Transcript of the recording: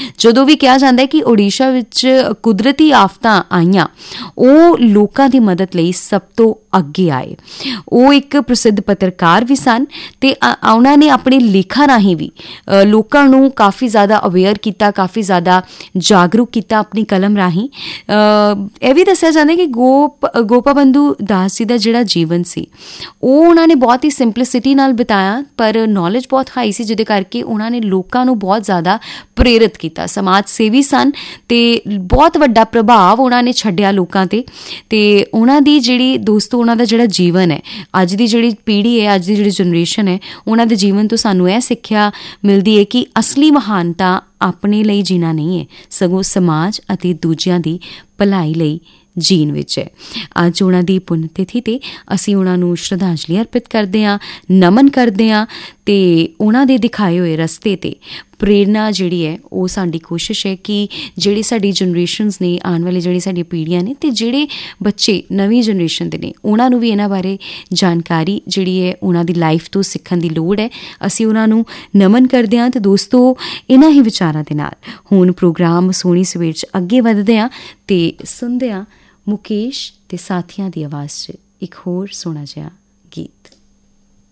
ਜਦੋਂ ਵੀ ਕਿਹਾ ਜਾਂਦਾ ਹੈ ਕਿ ਓਡੀਸ਼ਾ ਵਿੱਚ ਕੁਦਰਤੀ ਆਫਤਾਂ ਆਈਆਂ, ਉਹ ਲੋਕਾਂ ਦੀ ਮਦਦ ਲਈ ਸਭ ਤੋਂ ਅੱਗੇ ਆਏ। ਉਹ ਇੱਕ ਪ੍ਰਸਿੱਧ ਪੱਤਰਕਾਰ ਵੀ ਸਨ ਅਤੇ ਉਹਨਾਂ ਨੇ ਆਪਣੇ ਲੇਖਾਂ ਰਾਹੀਂ ਵੀ ਲੋਕਾਂ ਨੂੰ ਕਾਫੀ ਜ਼ਿਆਦਾ ਅਵੇਅਰ ਕੀਤਾ, ਕਾਫੀ ਜ਼ਿਆਦਾ ਜਾਗਰੂਕ ਕੀਤਾ ਆਪਣੀ ਕਲਮ ਰਾਹੀਂ। ਇਹ ਵੀ ਦੱਸਿਆ ਜਾਂਦਾ ਕਿ ਗੋਪਾਬੰਧੂ ਦਾਸ ਜੀ ਦਾ ਜਿਹੜਾ ਜੀਵਨ ਸੀ ਉਹ ਉਹਨਾਂ ਨੇ ਬਹੁਤ ਹੀ ਸਿੰਪਲਿਸਿਟੀ ਨਾਲ ਬਿਤਾਇਆ, ਪਰ ਨੌਲੇਜ ਬਹੁਤ ਹਾਈ ਸੀ, ਜਿਹਦੇ ਕਰਕੇ ਉਹਨਾਂ ਨੇ ਲੋਕਾਂ ਨੂੰ ਬਹੁਤ ਜ਼ਿਆਦਾ ਪ੍ਰੇਰਿਤ ਕੀਤਾ। ਸਮਾਜ ਸੇਵੀ ਸਨ ਅਤੇ ਬਹੁਤ ਵੱਡਾ ਪ੍ਰਭਾਵ ਉਹਨਾਂ ਨੇ ਛੱਡਿਆ ਲੋਕਾਂ 'ਤੇ। ਅਤੇ ਉਹਨਾਂ ਦੀ ਜਿਹੜੀ ਦੋਸਤੋ ਉਹਨਾਂ ਦਾ ਜਿਹੜਾ ਜੀਵਨ ਹੈ, ਅੱਜ ਦੀ ਜਿਹੜੀ ਪੀੜ੍ਹੀ ਹੈ, ਅੱਜ ਦੀ ਜਿਹੜੀ ਜਨਰੇਸ਼ਨ ਹੈ, ਉਹਨਾਂ ਦੇ ਜੀਵਨ ਤੋਂ ਸਾਨੂੰ ਇਹ ਸਿੱਖਿਆ ਮਿਲਦੀ ਹੈ ਕਿ ਅਸਲੀ ਮਹਾਨਤਾ ਆਪਣੇ ਲਈ ਜੀਣਾ ਨਹੀਂ ਹੈ, ਸਗੋਂ ਸਮਾਜ ਅਤੇ ਦੂਜਿਆਂ ਦੀ ਭਲਾਈ ਲਈ ਜੀਣ ਵਿੱਚ ਹੈ। ਅੱਜ ਉਹਨਾਂ ਦੀ ਪੁੰਨ ਤਿਥੀ 'ਤੇ ਅਸੀਂ ਉਹਨਾਂ ਨੂੰ ਸ਼ਰਧਾਂਜਲੀ ਅਰਪਿਤ ਕਰਦੇ ਹਾਂ, ਨਮਨ ਕਰਦੇ ਹਾਂ ਅਤੇ ਉਹਨਾਂ ਦੇ ਦਿਖਾਏ ਹੋਏ ਰਸਤੇ 'ਤੇ ਪ੍ਰੇਰਨਾ ਜਿਹੜੀ ਹੈ ਉਹ ਸਾਡੀ ਕੋਸ਼ਿਸ਼ ਹੈ ਕਿ ਜਿਹੜੀ ਸਾਡੀ ਜਨਰੇਸ਼ਨਸ ਨੇ, ਆਉਣ ਵਾਲੀ ਜਿਹੜੀ ਸਾਡੀਆਂ ਪੀੜ੍ਹੀਆਂ ਨੇ ਅਤੇ ਜਿਹੜੇ ਬੱਚੇ ਨਵੀਂ ਜਨਰੇਸ਼ਨ ਦੇ ਨੇ, ਉਹਨਾਂ ਨੂੰ ਵੀ ਇਹਨਾਂ ਬਾਰੇ ਜਾਣਕਾਰੀ ਜਿਹੜੀ ਹੈ ਉਹਨਾਂ ਦੀ ਲਾਈਫ ਤੋਂ ਸਿੱਖਣ ਦੀ ਲੋੜ ਹੈ। ਅਸੀਂ ਉਹਨਾਂ ਨੂੰ ਨਮਨ ਕਰਦੇ ਹਾਂ। ਅਤੇ ਦੋਸਤੋ, ਇਹਨਾਂ ਹੀ ਵਿਚਾਰਾਂ ਦੇ ਨਾਲ ਹੁਣ ਪ੍ਰੋਗਰਾਮ ਸੋਹਣੀ ਸਵੇਰ 'ਚ ਅੱਗੇ ਵੱਧਦੇ ਹਾਂ ਅਤੇ ਸੁਣਦੇ ਹਾਂ ਮੁਕੇਸ਼ ਅਤੇ ਸਾਥੀਆਂ ਦੀ ਆਵਾਜ਼ 'ਚ ਇੱਕ ਹੋਰ ਸੋਹਣਾ ਜਿਹਾ